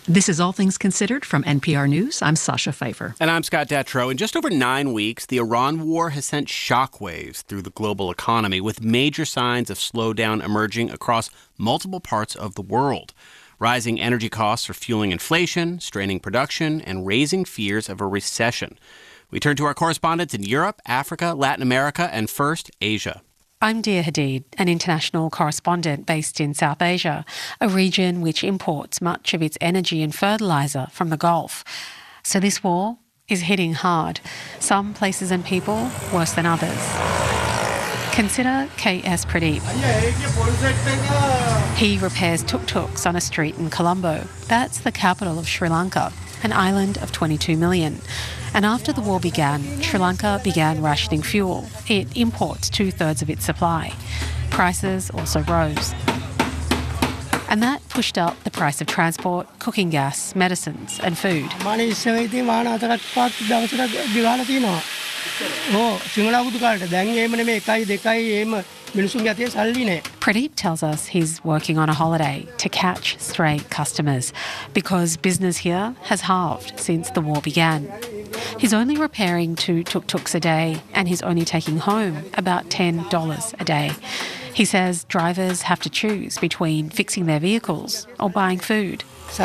This is All Things Considered from NPR News. I'm Sasha Pfeiffer. And I'm Scott Detrow. In just over 9 weeks, the Iran war has sent shockwaves through the global economy, with major signs of slowdown emerging across multiple parts of the world. Rising energy costs are fueling inflation, straining production, and raising fears of a recession. We turn to our correspondents in Europe, Africa, Latin America, and first, Asia. I'm Dia Hadid, an international correspondent based in South Asia, a region which imports much of its energy and fertiliser from the Gulf. So this war is hitting hard. Some places and people worse than others. Consider K.S. Pradeep. He repairs tuk-tuks on a street in Colombo. That's the capital of Sri Lanka, an island of 22 million. And after the war began, Sri Lanka began rationing fuel. It imports 2/3 of its supply. Prices also rose. And that pushed up the price of transport, cooking gas, medicines and food. Pradeep tells us he's working on a holiday to catch stray customers because business here has halved since the war began. He's only repairing 2 tuk-tuks a day and he's only taking home about $10 a day. He says drivers have to choose between fixing their vehicles or buying food.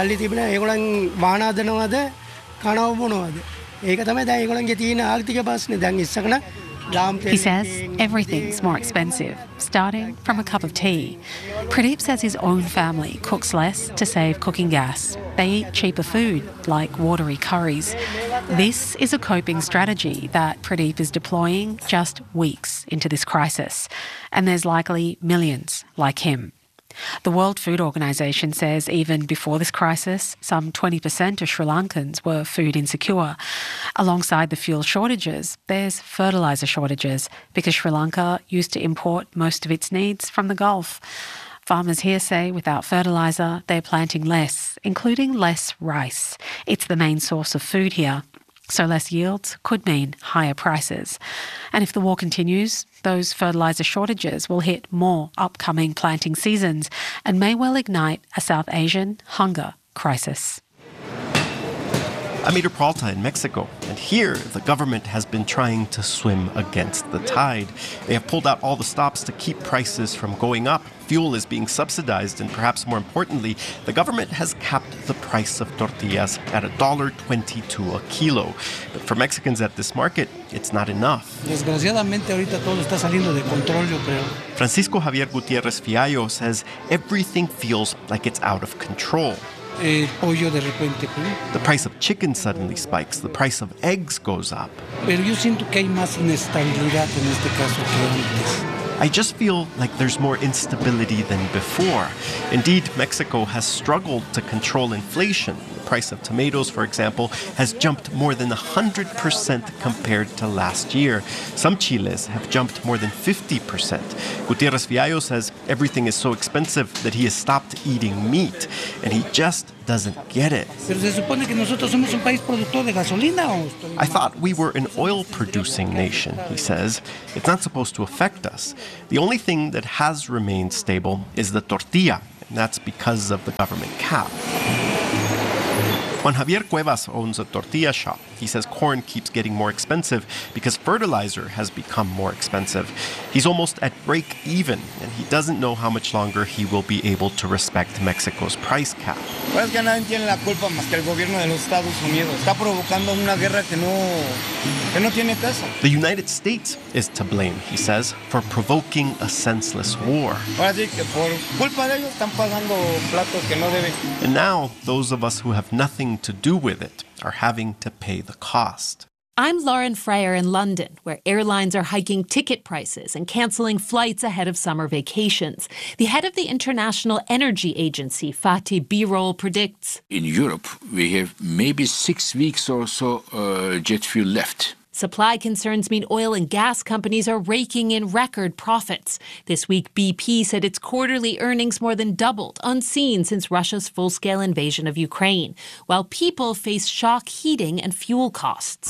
He says everything's more expensive, starting from a cup of tea. Pradeep says his own family cooks less to save cooking gas. They eat cheaper food, like watery curries. This is a coping strategy that Pradeep is deploying just weeks into this crisis. And there's likely millions like him. The World Food Organization says even before this crisis, some 20% of Sri Lankans were food insecure. Alongside the fuel shortages, there's fertiliser shortages because Sri Lanka used to import most of its needs from the Gulf. Farmers here say without fertiliser, they're planting less, including less rice. It's the main source of food here. So less yields could mean higher prices. And if the war continues, those fertiliser shortages will hit more upcoming planting seasons and may well ignite a South Asian hunger crisis. I'm Peter Peralta in Mexico, and here the government has been trying to swim against the tide. They have pulled out all the stops to keep prices from going up. Fuel is being subsidized, and perhaps more importantly, the government has capped the price of tortillas at $1.22 a kilo. But for Mexicans at this market, it's not enough. Francisco Javier Gutierrez Fiallo says everything feels like it's out of control. The price of chicken suddenly spikes. The price of eggs goes up. I just feel like there's more instability than before. Indeed, Mexico has struggled to control inflation. The price of tomatoes, for example, has jumped more than 100% compared to last year. Some chiles have jumped more than 50%. Gutierrez Fiallo says everything is so expensive that he has stopped eating meat, and he just doesn't get it. I thought we were an oil-producing nation, he says. It's not supposed to affect us. The only thing that has remained stable is the tortilla, and that's because of the government cap. Juan Javier Cuevas owns a tortilla shop. He says corn keeps getting more expensive because fertilizer has become more expensive. He's almost at break even, and he doesn't know how much longer he will be able to respect Mexico's price cap. The United States is to blame, he says, for provoking a senseless war. And now, those of us who have nothing to do with it are having to pay the cost. I'm Lauren Fryer in London, where airlines are hiking ticket prices and canceling flights ahead of summer vacations. The head of the International Energy Agency, Fatih Birol, predicts in Europe, we have maybe 6 weeks or so jet fuel left. Supply concerns mean oil and gas companies are raking in record profits. This week, BP said its quarterly earnings more than doubled, unseen since Russia's full-scale invasion of Ukraine, while people face shock heating and fuel costs.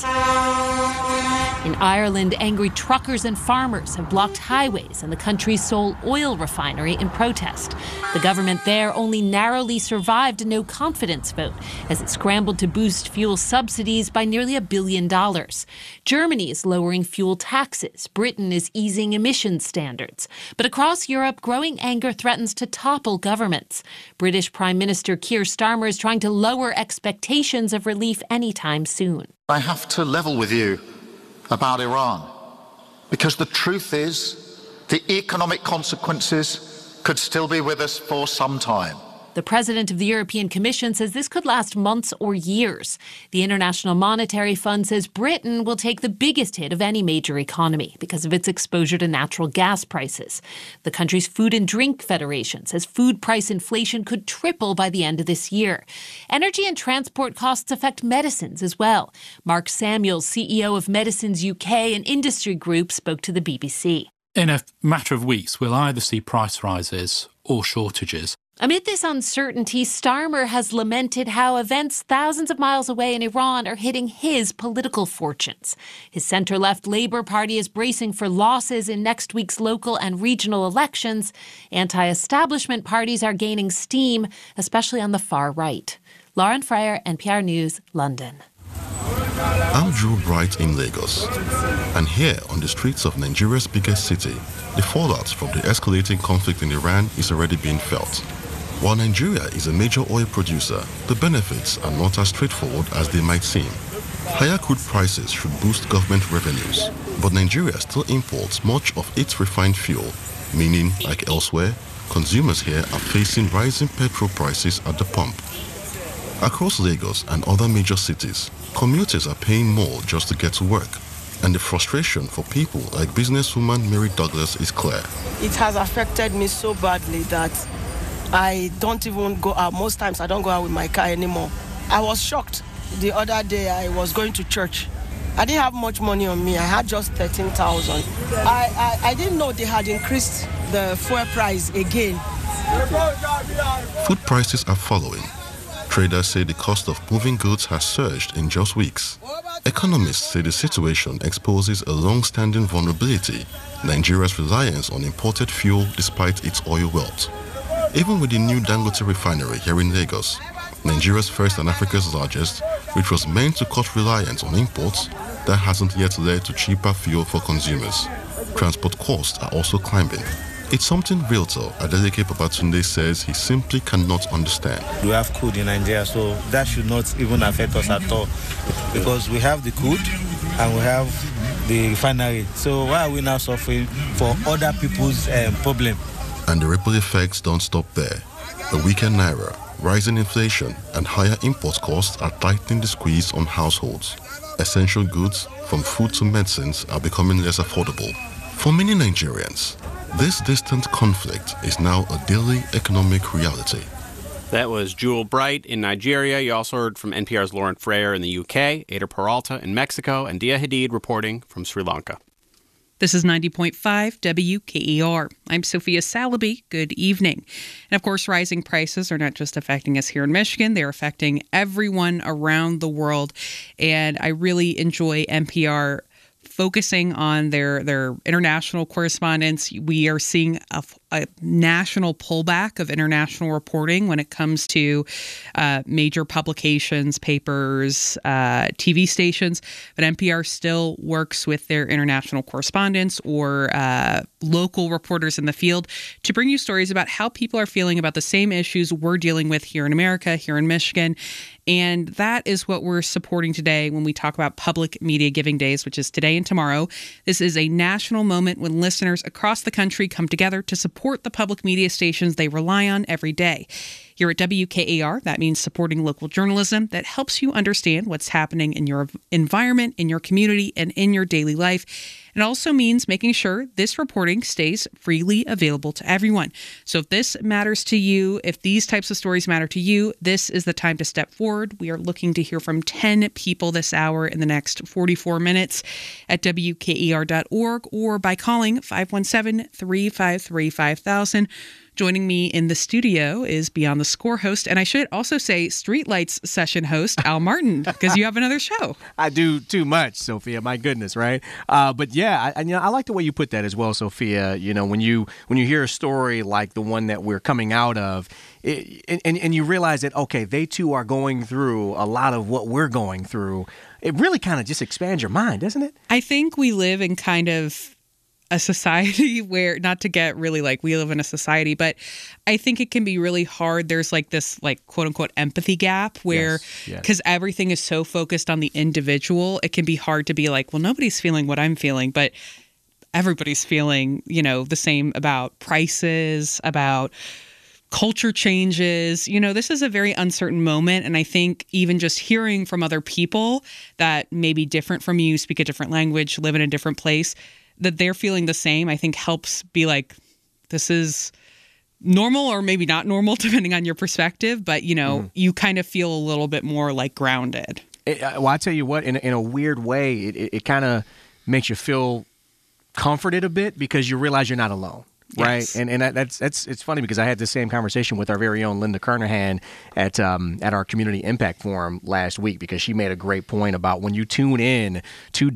In Ireland, angry truckers and farmers have blocked highways and the country's sole oil refinery in protest. The government there only narrowly survived a no-confidence vote as it scrambled to boost fuel subsidies by nearly $1 billion. Germany is lowering fuel taxes. Britain is easing emissions standards. But across Europe, growing anger threatens to topple governments. British Prime Minister Keir Starmer is trying to lower expectations of relief anytime soon. I have to level with you about Iran, because the truth is the economic consequences could still be with us for some time. The president of the European Commission says this could last months or years. The International Monetary Fund says Britain will take the biggest hit of any major economy because of its exposure to natural gas prices. The country's Food and Drink Federation says food price inflation could triple by the end of this year. Energy and transport costs affect medicines as well. Mark Samuels, CEO of Medicines UK, an industry group, spoke to the BBC. In a matter of weeks, we'll either see price rises or shortages. Amid this uncertainty, Starmer has lamented how events thousands of miles away in Iran are hitting his political fortunes. His centre-left Labour Party is bracing for losses in next week's local and regional elections. Anti-establishment parties are gaining steam, especially on the far right. Lauren Fryer, NPR News, London. I'm Drew Bright in Lagos, and here on the streets of Nigeria's biggest city, the fallout from the escalating conflict in Iran is already being felt. While Nigeria is a major oil producer, the benefits are not as straightforward as they might seem. Higher crude prices should boost government revenues, but Nigeria still imports much of its refined fuel, meaning, like elsewhere, consumers here are facing rising petrol prices at the pump. Across Lagos and other major cities, commuters are paying more just to get to work. And the frustration for people like businesswoman Mary Douglas is clear. It has affected me so badly that I don't even go out. Most times I don't go out with my car anymore. I was shocked. The other day I was going to church. I didn't have much money on me. I had just 13,000. I didn't know they had increased the fuel price again. Food prices are following. Traders say the cost of moving goods has surged in just weeks. Economists say the situation exposes a long-standing vulnerability, Nigeria's reliance on imported fuel despite its oil wealth. Even with the new Dangote refinery here in Lagos, Nigeria's first and Africa's largest, which was meant to cut reliance on imports, that hasn't yet led to cheaper fuel for consumers. Transport costs are also climbing. It's something realtor Adeleke Babatunde says he simply cannot understand. We have crude in Nigeria, so that should not even affect us at all, because we have the crude and we have the refinery. So why are we now suffering for other people's problem? And the ripple effects don't stop there. A weakened naira, rising inflation, and higher import costs are tightening the squeeze on households. Essential goods, from food to medicines, are becoming less affordable. For many Nigerians, this distant conflict is now a daily economic reality. That was Jewel Bright in Nigeria. You also heard from NPR's Lauren Frayer in the UK, Ada Peralta in Mexico, and Dia Hadid reporting from Sri Lanka. This is 90.5 WKER. I'm Sophia Salaby. Good evening. And of course, rising prices are not just affecting us here in Michigan. They're affecting everyone around the world. And I really enjoy NPR focusing on their international correspondence. We are seeing a national pullback of international reporting when it comes to major publications, papers, TV stations. But NPR still works with their international correspondents or local reporters in the field to bring you stories about how people are feeling about the same issues we're dealing with here in America, here in Michigan. And that is what we're supporting today when we talk about Public Media Giving Days, which is today and tomorrow. This is a national moment when listeners across the country come together to support the public media stations they rely on every day. Here at WKAR, that means supporting local journalism that helps you understand what's happening in your environment, in your community, and in your daily life. It also means making sure this reporting stays freely available to everyone. So if this matters to you, if these types of stories matter to you, this is the time to step forward. We are looking to hear from 10 people this hour in the next 44 minutes at WKER.org or by calling 517-353-5000. Joining me in the studio is Beyond the Score host, and I should also say Streetlights session host, Al Martin, because you have another show. I do too much, Sophia. My goodness, right? But yeah, I like the way you put that as well, Sophia. When you hear a story like the one that we're coming out of, and you realize that, okay, they too are going through a lot of what we're going through, it really kind of just expands your mind, doesn't it? I think we live in kind of a society where, not to get really like we live in a society, but I think it can be really hard. There's like this like quote unquote empathy gap where because everything is so focused on the individual, it can be hard to be like, well, nobody's feeling what I'm feeling, but everybody's feeling, the same about prices, about culture changes. This is a very uncertain moment. And I think even just hearing from other people that may be different from you, speak a different language, live in a different place, that they're feeling the same, I think helps be like, this is normal or maybe not normal, depending on your perspective. But, you kind of feel a little bit more like grounded. Well, I tell you what, in a weird way, it kind of makes you feel comforted a bit because you realize you're not alone. Right. Yes. And it's funny because I had the same conversation with our very own Linda Kernahan at our Community Impact Forum last week, because she made a great point about when you tune in to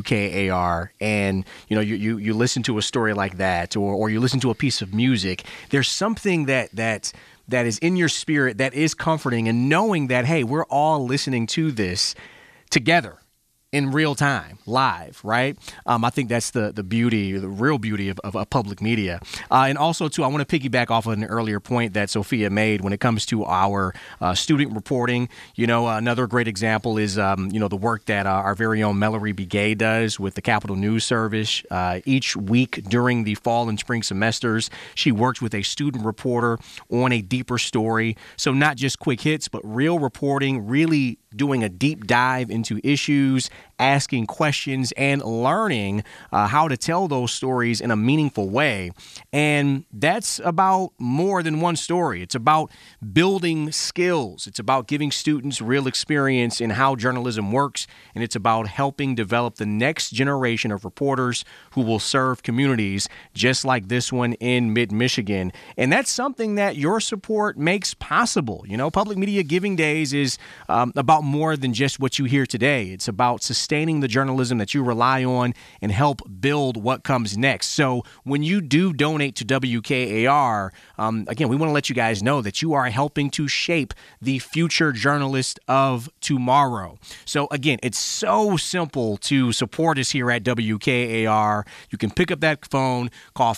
WKAR and, you listen to a story like that or you listen to a piece of music, there's something that is in your spirit that is comforting, and knowing that, hey, we're all listening to this together in real time, live, right? I think that's the beauty, the real beauty of public media. And also, too, I want to piggyback off of an earlier point that Sophia made when it comes to our student reporting. Another great example is, the work that our very own Mallory Begay does with the Capital News Service. Each week during the fall and spring semesters, she works with a student reporter on a deeper story. So not just quick hits, but real reporting, really doing a deep dive into issues, asking questions, and learning how to tell those stories in a meaningful way. And that's about more than one story. It's about building skills. It's about giving students real experience in how journalism works. And it's about helping develop the next generation of reporters who will serve communities just like this one in mid-Michigan. And that's something that your support makes possible. Public Media Giving Days is about more than just what you hear today. It's about sustaining the journalism that you rely on and help build what comes next. So when you do donate to WKAR, again, we want to let you guys know that you are helping to shape the future journalist of tomorrow. So again, it's so simple to support us here at WKAR. You can pick up that phone, call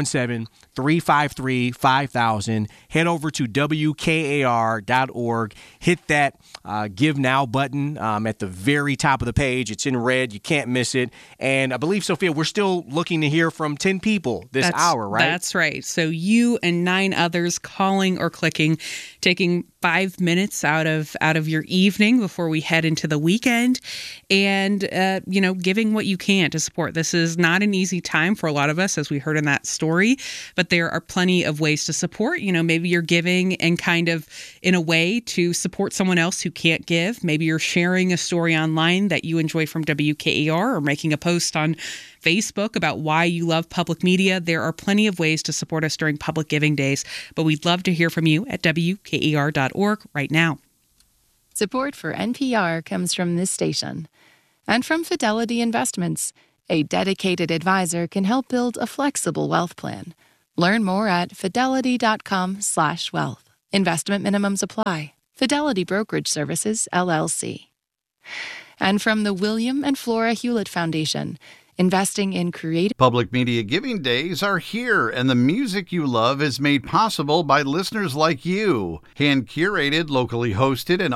517-353-5000, head over to WKAR.org, hit that Give Now button at the very top of the page. It's in red. You can't miss it. And I believe, Sophia, we're still looking to hear from 10 people this hour, right? That's right. So you and 9 others calling or clicking, taking 5 minutes out of your evening before we head into the weekend, and giving what you can to support. This is not an easy time for a lot of us, as we heard in that story, but there are plenty of ways to support. Maybe you're giving and kind of in a way to support someone else who can't give. Maybe you're sharing a story online that you enjoy from WKAR, or making a post on Facebook about why you love public media. There are plenty of ways to support us during Public Giving Days, but we'd love to hear from you at WKER.org right now. Support for NPR comes from this station and from Fidelity Investments. A dedicated advisor can help build a flexible wealth plan. Learn more at fidelity.com/wealth. Investment minimums apply. Fidelity Brokerage Services, LLC. And from the William and Flora Hewlett Foundation, investing in creative... Public Media Giving Days are here, and the music you love is made possible by listeners like you. Hand-curated, locally hosted, and